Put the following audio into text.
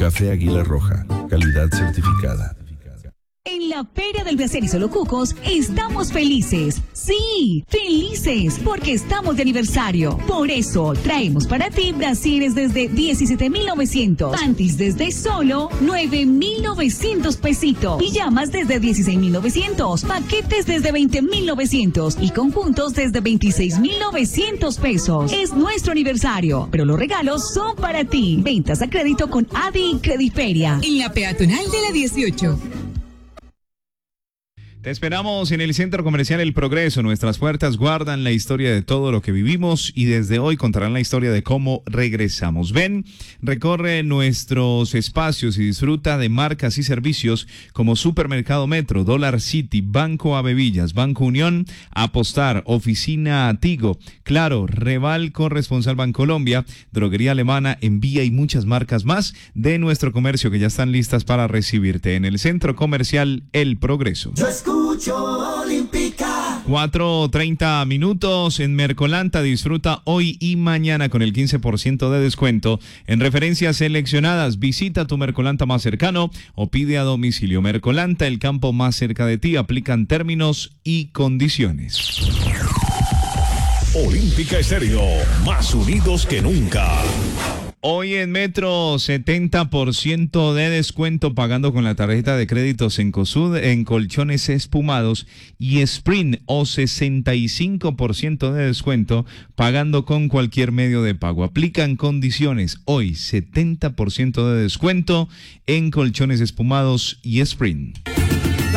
Café Águila Roja, calidad certificada. En la Feria del Brasier y Solo Cucos estamos felices. Sí, felices, porque estamos de aniversario. Por eso traemos para ti brasieres desde 17.900, panties desde solo 9.900 pesitos, pijamas desde 16.900, paquetes desde 20.900 y conjuntos desde 26.900 pesos. Es nuestro aniversario, pero los regalos son para ti. Ventas a crédito con Adi Crediferia. En la peatonal de la 18. Te esperamos en el Centro Comercial El Progreso. Nuestras puertas guardan la historia de todo lo que vivimos y desde hoy contarán la historia de cómo regresamos. Ven, recorre nuestros espacios y disfruta de marcas y servicios como Supermercado Metro, Dollar City, Banco Avevillas, Banco Unión, Apostar, Oficina Tigo, Claro, Reval Corresponsal Bancolombia, Droguería Alemana, Envía y muchas marcas más de nuestro comercio que ya están listas para recibirte en el Centro Comercial El Progreso. Olímpica. 4:30 minutos en Mercolanta. Disfruta hoy y mañana con el 15% de descuento en referencias seleccionadas. Visita tu Mercolanta más cercano o pide a domicilio. Mercolanta, el campo más cerca de ti. Aplican términos y condiciones. Olímpica Estéreo, más unidos que nunca. Hoy en Metro, 70% de descuento pagando con la tarjeta de créditos en COSUD en colchones espumados y Sprint, o 65% de descuento pagando con cualquier medio de pago. Aplican condiciones. Hoy 70% de descuento en colchones espumados y Sprint.